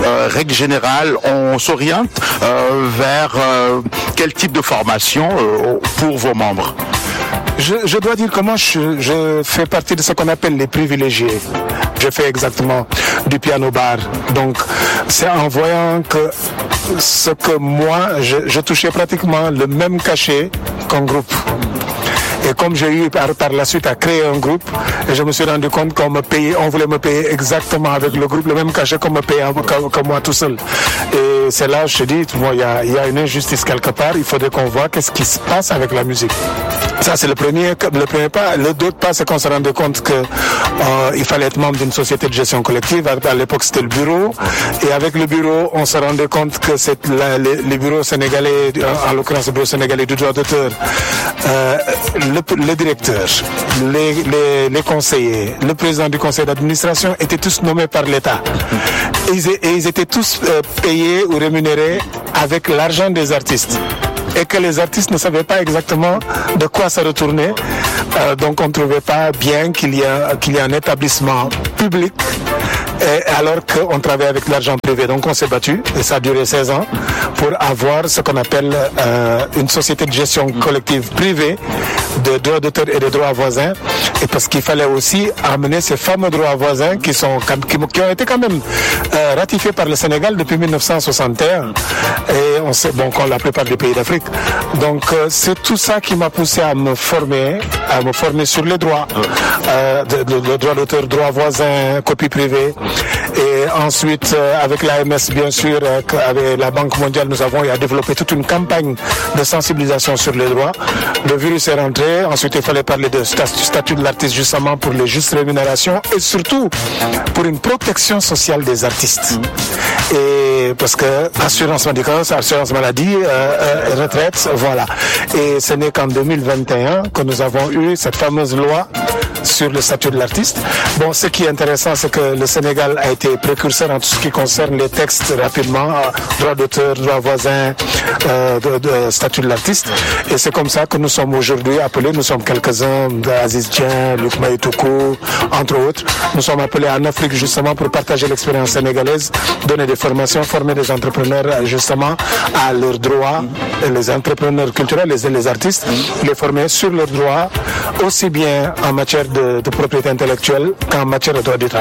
règle générale, on s'oriente vers quel type de formation pour vos membres? Je dois dire que moi, je fais partie de ce qu'on appelle les privilégiés. Je fais exactement du piano bar. Donc, c'est en voyant que ce que moi, je touchais pratiquement le même cachet qu'un groupe. Et comme j'ai eu par la suite à créer un groupe, et je me suis rendu compte qu'on voulait me payer exactement avec le groupe le même cachet qu'on me payait que moi tout seul. Et c'est là, je te dis, il y a une injustice quelque part. Il faudrait qu'on voit qu'est-ce qui se passe avec la musique. Ça, c'est le premier pas. Le deuxième pas, c'est qu'on se rendait compte que il fallait être membre d'une société de gestion collective. À l'époque, c'était le bureau. Et avec le bureau, on se rendait compte que les bureaux sénégalais, en l'occurrence le bureau sénégalais du droit d'auteur, le directeur, les conseillers, le président du conseil d'administration étaient tous nommés par l'État. Et ils étaient tous payés ou rémunérés avec l'argent des artistes. Et que les artistes ne savaient pas exactement de quoi ça retournait. Donc on ne trouvait pas bien qu'il y ait un établissement public alors qu'on travaillait avec l'argent privé. Donc on s'est battu, et ça a duré 16 ans, pour avoir ce qu'on appelle une société de gestion collective privée de droits d'auteur et de droits voisins. Et parce qu'il fallait aussi amener ces fameux droits voisins qui ont été quand même ratifiés par le Sénégal depuis 1961. Et on sait, bon, comme la plupart des pays d'Afrique. Donc c'est tout ça qui m'a poussé à me former sur les droits, le droit d'auteur, droits voisins, copie privée. Et ensuite, avec l'AMS, bien sûr, avec la Banque mondiale, nous avons développé toute une campagne de sensibilisation sur les droits. Le virus est rentré. Ensuite, il fallait parler de statut de l'artiste, justement, pour les justes rémunérations et surtout pour une protection sociale des artistes. Et parce que assurance médicale, assurance maladie, retraite, voilà. Et ce n'est qu'en 2021 que nous avons eu cette fameuse loi sur le statut de l'artiste. Bon, ce qui est intéressant, c'est que le Sénégal a été précurseur en tout ce qui concerne les textes rapidement, droit d'auteur, droit voisin, statut de l'artiste. Et c'est comme ça que nous sommes aujourd'hui appelés, nous sommes quelques-uns, Aziz Dien, Luc Maïtoukou, entre autres. Nous sommes appelés en Afrique justement pour partager l'expérience sénégalaise, donner des formations, former des entrepreneurs justement à leurs droits, les entrepreneurs culturels, les artistes, les former sur leurs droits, aussi bien en matière de propriété intellectuelle qu'en matière de droit du travail.